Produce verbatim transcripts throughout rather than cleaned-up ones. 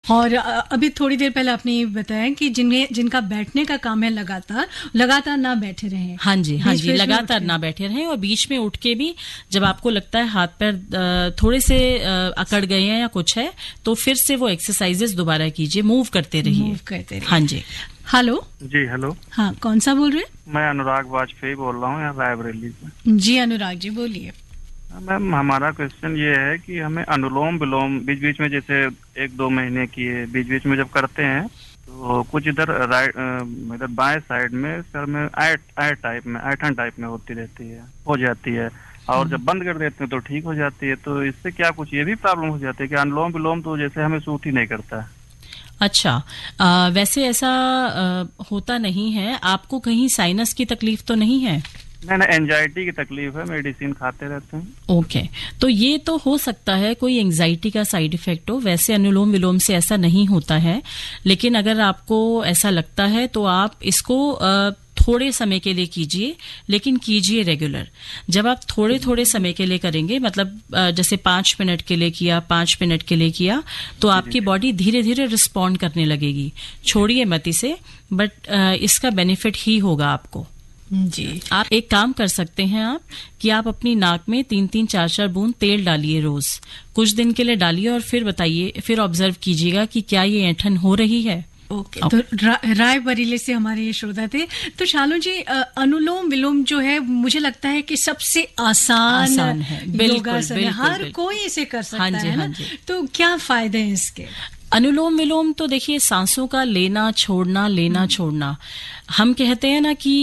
और अभी थोड़ी देर पहले आपने ये बताया कि जिन्हें जिनका बैठने का काम है लगातार लगातार ना बैठे रहें। हाँ जी, हाँ जी, लगातार ना बैठे रहें और बीच में उठ के भी जब आपको लगता है हाथ पैर थोड़े से अकड़ गए हैं या कुछ है तो फिर से वो एक्सरसाइजेस दोबारा कीजिए, मूव करते रहिए। मूव करते रहिए। हाँ जी। हेलो जी हेलो। हाँ, कौन सा बोल रहे हैं? मैं अनुराग वाजपेयी बोल रहा हूँ यहाँ रायबरेली से। जी अनुराग जी बोलिए। मैम हमारा क्वेश्चन ये है कि हमें अनुलोम विलोम बीच बीच में जैसे एक दो महीने की बीच बीच में जब करते हैं तो कुछ इधर राइट इधर बाएं साइड में सर में आयट आयट टाइप में ऐठन टाइप में होती रहती है, हो जाती है, और जब बंद कर देते हैं तो ठीक हो जाती है। तो इससे क्या कुछ ये भी प्रॉब्लम हो जाती है कि अनुलोम विलोम तो जैसे हमें सूट ही नहीं करता है? अच्छा, आ, वैसे ऐसा आ, होता नहीं है। आपको कहीं साइनस की तकलीफ तो नहीं है? नहीं नहीं, एंजाइटी की तकलीफ है, मेडिसिन खाते रहते हैं। Okay okay. तो ये तो हो सकता है कोई एंजाइटी का साइड इफेक्ट हो। वैसे अनुलोम विलोम से ऐसा नहीं होता है, लेकिन अगर आपको ऐसा लगता है तो आप इसको आ, थोड़े समय के लिए कीजिए, लेकिन कीजिए रेगुलर। जब आप थोड़े थोड़े समय के लिए करेंगे, मतलब जैसे पांच मिनट के लिए किया, पांच मिनट के लिए किया, तो आपकी बॉडी धीरे धीरे रिस्पॉन्ड करने लगेगी। छोड़िए मत इसे, बट इसका बेनिफिट ही होगा आपको। जी। आप एक काम कर सकते हैं आप कि आप अपनी नाक में तीन तीन चार चार बूंद तेल डालिए रोज, कुछ दिन के लिए डालिए और फिर बताइए, फिर ऑब्जर्व कीजिएगा कि क्या ये ऐंठन हो रही है। ओके okay, तो रा, रायबरेली से हमारे ये श्रोता थे। तो शालू जी, अनुलोम विलोम जो है मुझे लगता है कि सबसे आसान, आसान है, योगासन है, हर कोई इसे कर सकता हाँ जी, है ना? हाँ जी। तो क्या फायदे हैं इसके? अनुलोम विलोम तो देखिए सांसों का लेना छोड़ना लेना छोड़ना। हम कहते हैं ना कि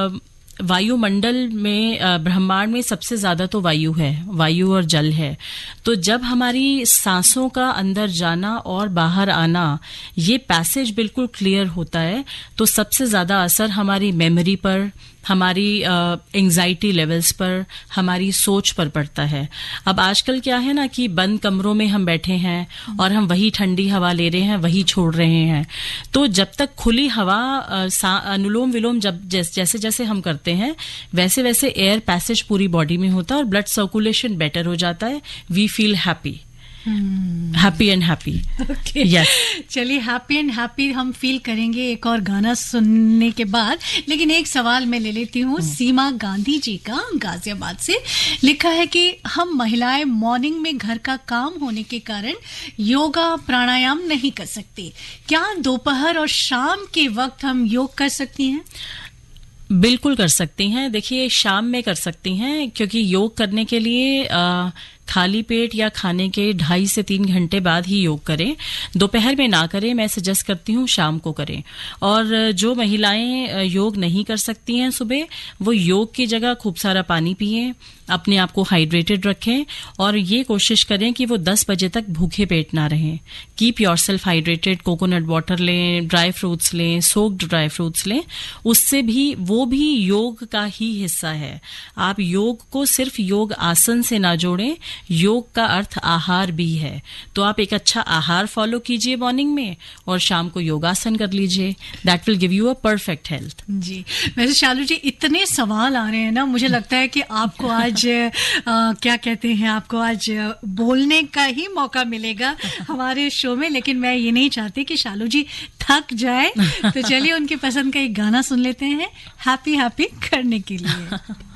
वायुमंडल में, ब्रह्मांड में सबसे ज्यादा तो वायु है, वायु और जल है। तो जब हमारी सांसों का अंदर जाना और बाहर आना, ये पैसेज बिल्कुल क्लियर होता है, तो सबसे ज्यादा असर हमारी मेमोरी पर, हमारी एंजाइटी लेवल्स पर, हमारी सोच पर पड़ता है। अब आजकल क्या है ना कि बंद कमरों में हम बैठे हैं और हम वही ठंडी हवा ले रहे हैं, वही छोड़ रहे हैं। तो जब तक खुली हवा, अनुलोम विलोम जब जैसे जैसे जैसे हम करते हैं वैसे वैसे एयर पैसेज पूरी बॉडी में होता है और ब्लड सर्कुलेशन बेटर हो जाता है। We feel happy, happy and happy. Yes, चलिए हैप्पी एंड हैप्पी हम फील करेंगे एक और गाना सुनने के बाद। लेकिन एक सवाल मैं ले लेती हूँ सीमा गांधी जी का, गाजियाबाद से। लिखा है कि हम महिलाएं मॉर्निंग में घर का काम होने के कारण योगा प्राणायाम नहीं कर सकती, क्या दोपहर और शाम के वक्त हम योग कर सकती हैं? बिल्कुल कर सकती हैं। देखिए शाम में कर सकती हैं, क्योंकि योग करने के लिए आ, खाली पेट या खाने के ढाई से तीन घंटे बाद ही योग करें। दोपहर में ना करें, मैं सजेस्ट करती हूँ शाम को करें। और जो महिलाएं योग नहीं कर सकती हैं सुबह, वो योग की जगह खूब सारा पानी पिएं, अपने आप को हाइड्रेटेड रखें और ये कोशिश करें कि वो दस बजे तक भूखे पेट ना रहें। Keep yourself hydrated, coconut water लें, ड्राई फ्रूट्स लें, सोक्ड ड्राई फ्रूट्स लें। उससे भी, वो भी योग का ही हिस्सा है। आप योग को सिर्फ योग आसन से ना जोड़ें, योग का अर्थ आहार भी है। तो आप एक अच्छा आहार फॉलो कीजिए मॉर्निंग में और शाम को योगासन कर लीजिए। That will give you a perfect health. जी, वैसे शालू जी इतने सवाल आ रहे हैं ना, मुझे लगता है कि आपको आज आ, क्या कहते हैं, आपको आज बोलने का ही मौका मिलेगा हमारे शो में। लेकिन मैं ये नहीं चाहती कि शालू जी थक जाए, तो चलिए उनकी पसंद का एक गाना सुन लेते हैं हैप्पी हैप्पी करने के लिए।